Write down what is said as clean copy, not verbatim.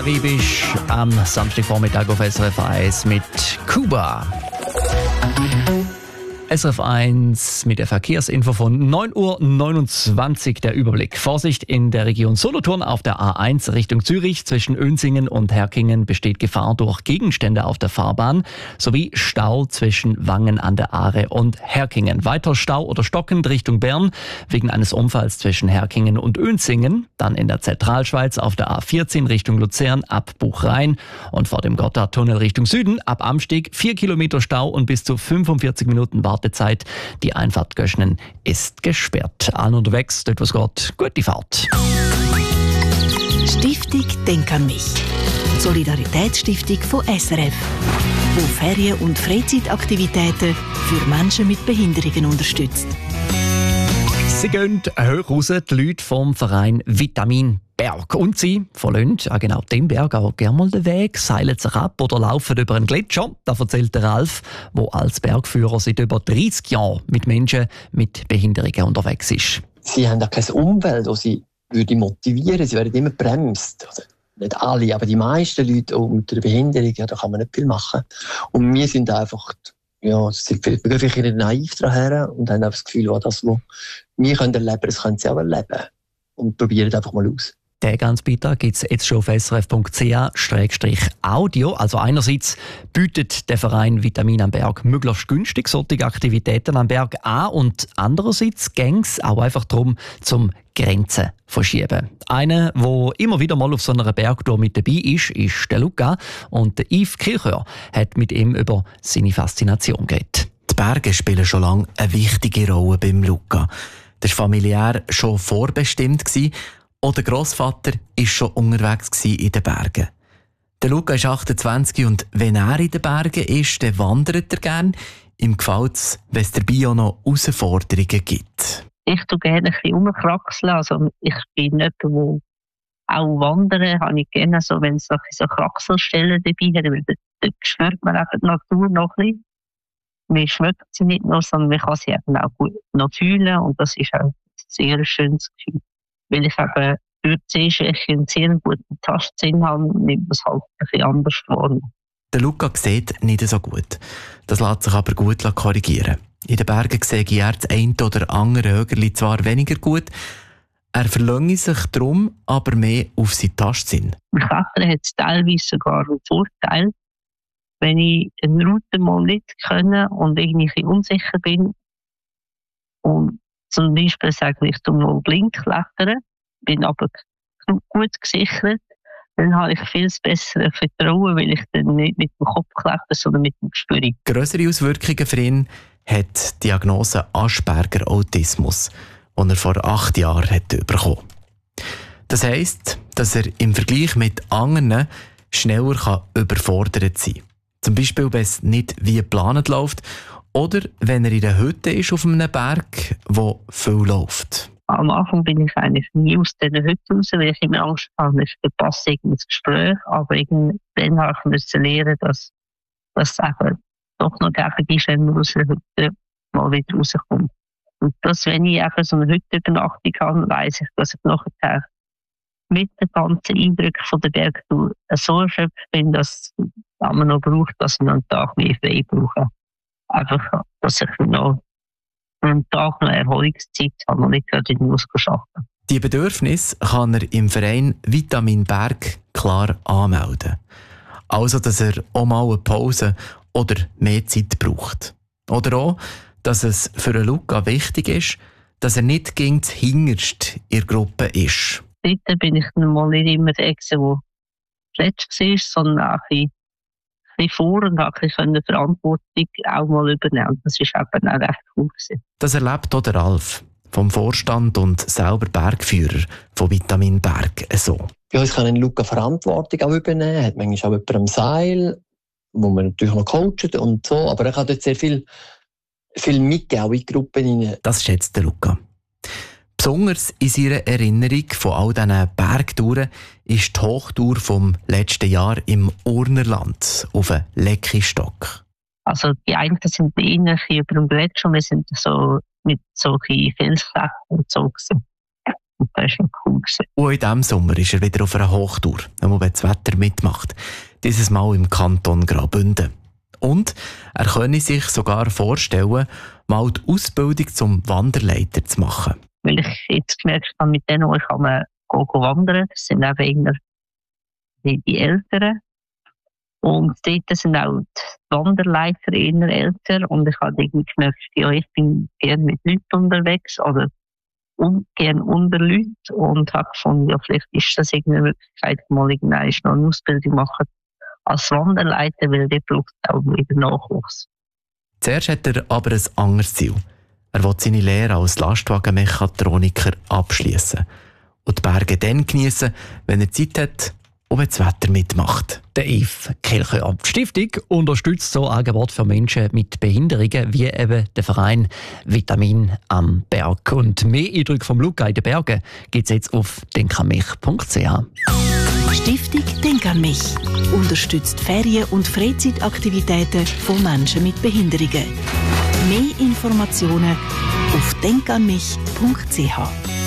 Wie bist du am Samstagvormittag auf SRF 1 mit Kuba? SRF 1 mit der Verkehrsinfo von 9:29 Uhr der Überblick. Vorsicht in der Region Solothurn auf der A1 Richtung Zürich. Zwischen Önsingen und Herkingen besteht Gefahr durch Gegenstände auf der Fahrbahn sowie Stau zwischen Wangen an der Aare und Herkingen. Weiter Stau oder stockend Richtung Bern wegen eines Unfalls zwischen Herkingen und Önsingen. Dann in der Zentralschweiz auf der A14 Richtung Luzern ab Buchrhein und vor dem Gotthardtunnel Richtung Süden ab Amsteg 4 Kilometer Stau und bis zu 45 Minuten Wartezeit. Die Einfahrt Göschnen ist gesperrt. Allen unterwegs, dort was geht, gute Fahrt. Stiftung Denk an mich. Die Solidaritätsstiftung von SRF, die Ferien- und Freizeitaktivitäten für Menschen mit Behinderungen unterstützt. Sie gehen hoch raus, die Leute vom Verein Vitamin Berg. Und sie verlassen genau dem Berg auch gerne mal den Weg, seilen sich ab oder laufen über einen Gletscher. Das erzählt der Ralf, der als Bergführer seit über 30 Jahren mit Menschen mit Behinderungen unterwegs ist. Sie haben auch kein Umfeld, das sie motivieren. Sie werden immer bremst. Also nicht alle, aber die meisten Leute auch mit einer Behinderung, ja, da kann man nicht viel machen. Und wir sind einfach, ja, wir gehen vielleicht naiv daher und haben das Gefühl, das, was wir erleben können, das können sie auch erleben. Und probieren einfach mal aus. Den ganzen Beitrag gibt es jetzt schon auf srf.ch/audio. Also einerseits bietet der Verein Vitamin am Berg möglichst günstig solche Aktivitäten am Berg an und andererseits ging es auch einfach darum, zum Grenzen verschieben. Einer, der immer wieder mal auf so einer Bergtour mit dabei ist der Luca. Und der Yves Kirchhör hat mit ihm über seine Faszination geredet. Die Berge spielen schon lange eine wichtige Rolle beim Luca. Das war familiär schon vorbestimmt. Auch der Grossvater war schon unterwegs in den Bergen. Der Luca ist 28 und wenn er in den Bergen ist, dann wandert er gerne. Ihm gefällt es, wenn es dabei auch noch Herausforderungen gibt. Ich tue gerne ein bisschen rumkraxeln. Also ich bin jemand, der auch wandern habe ich gerne, so, wenn es so Kraxelstellen dabei hat, weil dort spürt man eben die Natur noch ein bisschen. Man schmeckt sie nicht nur, sondern man kann sie eben auch gut noch fühlen und das ist auch ein sehr schönes Gefühl. Weil ich eben durch die Sehschwäche einen sehr guten Tastsinn habe, nimmt man es halt ein bisschen anders vor. Der Luca sieht nicht so gut. Das lässt sich aber gut korrigieren. In den Bergen sehe er das eine oder andere Högerli zwar weniger gut, er verlange sich darum aber mehr auf seinen Tastsinn. Beim Klettern hat es teilweise sogar einen Vorteil, wenn ich eine Route mal nicht kann und irgendwie unsicher bin und zum Beispiel sage ich, ich mal blind klettern, bin aber gut gesichert, dann habe ich viel besseres Vertrauen, weil ich dann nicht mit dem Kopf kletter, sondern mit dem Gespür. Grössere Auswirkungen für ihn hat die Diagnose Asperger-Autismus, die er vor 8 Jahren bekommen hat. Das heisst, dass er im Vergleich mit anderen schneller überfordert sein kann. Zum Beispiel, wenn es nicht wie geplant läuft oder wenn er in einer Hütte ist auf einem Berg, wo viel läuft. Am Anfang bin ich eigentlich nie aus dieser Hütte raus, weil ich immer Angst hatte, ich verpasse das Gespräch. Aber dann habe ich lernen, dass es eben doch noch gäbig ist, wenn man aus der Hütte mal wieder rauskommt. Und dass, wenn ich eben so eine Hüttenübernachtung habe, weiss ich, dass ich nachher mit den ganzen Eindrücken von der Bergtour so erschöpft bin, dass man noch braucht, dass ich noch einen Tag mehr frei brauche. Einfach, dass ich noch einen Tag noch Erholungszeit habe und nicht gerade in den Muskel arbeiten. Die Bedürfnisse kann er im Verein Vitamin Berg klar anmelden. Also, dass er auch mal eine Pause oder mehr Zeit braucht. Oder auch, dass es für einen Luca wichtig ist, dass er nicht gegen das Hinterste in der Gruppe ist. Dort bin ich mal nicht immer der, der zuletzt war, sondern auch ein bisschen vor und auch ein bisschen Verantwortung auch mal übernehmen. Das war eben auch recht cool. Das erlebt auch der Ralf vom Vorstand und selber Bergführer von Vitamin Berg so. Bei uns kann ein Luca Verantwortung auch übernehmen. Er hat manchmal auch jemanden am Seil, wo man natürlich noch coacht und so. Aber er kann dort sehr viel mitgeben, auch in Gruppen rein. Das schätzt der Luca. Besonders in seiner Erinnerung von all diesen Bergtouren ist die Hochtour vom letzten Jahr im Urnerland auf einen Leckistock. Also die einen sind eher über dem Gletscher und wir sind so mit solchen Felsklettern und so gewesen. Und das war schon cool. Und in diesem Sommer ist er wieder auf einer Hochtour, wenn das Wetter mitmacht. Dieses Mal im Kanton Graubünden. Und er könne sich sogar vorstellen, mal die Ausbildung zum Wanderleiter zu machen. Weil ich jetzt gemerkt habe, mit denen kann man wandern. Das sind eben die Älteren. Und dort sind auch die Wanderleiter eher älter. Und ich habe irgendwie gemerkt, ja, ich bin gerne mit Leuten unterwegs oder gerne unter Leuten. Und habe gefunden, ja, vielleicht ist das irgendeine Möglichkeit, mal irgendwann noch eine Ausbildung machen als Wanderleiter, weil der braucht auch wieder Nachwuchs. Zuerst hat er aber ein anderes Ziel. Er will seine Lehre als Lastwagenmechatroniker abschließen und die Berge dann geniessen, wenn er Zeit hat und wenn das Wetter mitmacht. Der Yves Kelcher. Die Stiftung unterstützt so Angebote für Menschen mit Behinderungen wie eben der Verein Vitamin am Berg. Und mehr Eindrücke vom Luca in den Bergen gibt es jetzt auf denkanmich.ch. Stiftung Denk an mich unterstützt Ferien- und Freizeitaktivitäten von Menschen mit Behinderungen. Mehr Informationen auf denkanmich.ch.